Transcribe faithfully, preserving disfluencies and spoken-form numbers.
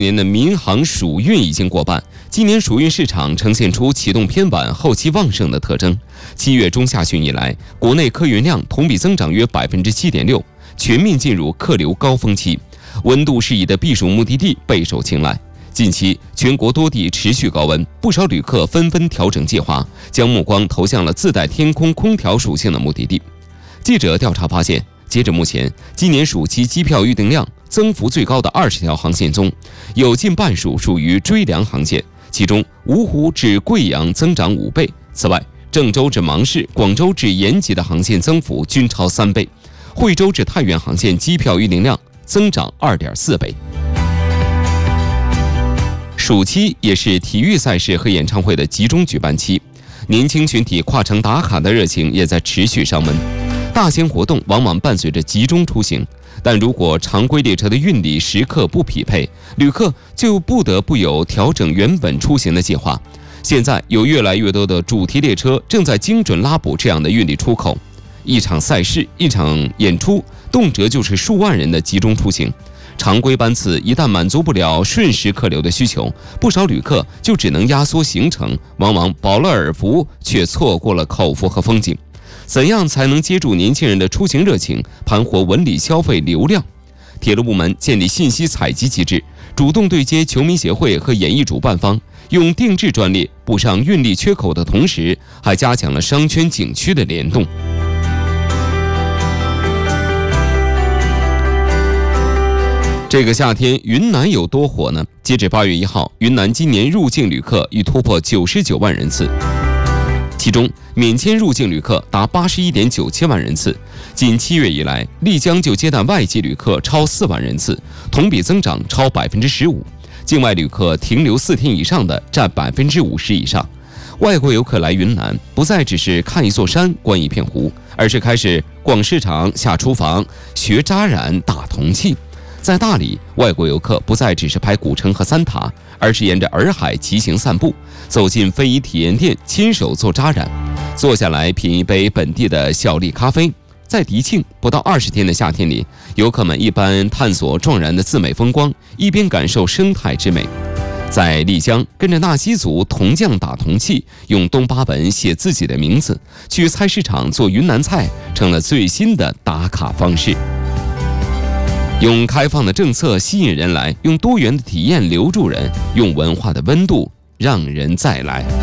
年的民航暑运已经过半，今年暑运市场呈现出启动偏晚、后期旺盛的特征。七月中下旬以来，国内客运量同比增长约百分之七点六，全面进入客流高峰期。温度适宜的避暑目的地备受青睐。近期，全国多地持续高温，不少旅客纷纷调整计划，将目光投向了自带天空空调属性的目的地。记者调查发现，截至目前，今年暑期机票预订量增幅最高的二十条航线中，有近半数属于追凉航线，其中芜湖至贵阳增长五倍。此外，郑州至芒市、广州至延吉的航线增幅均超三倍，惠州至太原航线机票预订量增长二点四倍。暑期也是体育赛事和演唱会的集中举办期，年轻群体跨城打卡的热情也在持续升温。大型活动往往伴随着集中出行，但如果常规列车的运力时刻不匹配，旅客就不得不有调整原本出行的计划。现在有越来越多的主题列车正在精准拉补这样的运力出口。一场赛事、一场演出，动辄就是数万人的集中出行。常规班次一旦满足不了瞬时客流的需求，不少旅客就只能压缩行程，往往饱了耳福，却错过了口福和风景。怎样才能接住年轻人的出行热情，盘活文旅消费流量？铁路部门建立信息采集机制，主动对接球迷协会和演艺主办方，用定制专列补上运力缺口的同时，还加强了商圈景区的联动。这个夏天，云南有多火呢？截至八月一号，云南今年入境旅客已突破九十九万人次。其中，免签入境旅客达八十一点九七万人次。仅七月以来，丽江就接待外籍旅客超四万人次，同比增长超百分之十五。境外旅客停留四天以上的占百分之五十以上。外国游客来云南，不再只是看一座山、观一片湖，而是开始逛市场、下厨房、学扎染、打铜器。在大理，外国游客不再只是拍古城和三塔，而是沿着洱海骑行散步，走进非遗体验店，亲手做扎染，坐下来品一杯本地的小粒咖啡。在迪庆，不到二十天的夏天里，游客们一般探索壮然的自美风光，一边感受生态之美。在丽江，跟着纳西族铜匠打铜器，用东巴文写自己的名字，去菜市场做云南菜，成了最新的打卡方式。用开放的政策吸引人来，用多元的体验留住人，用文化的温度让人再来。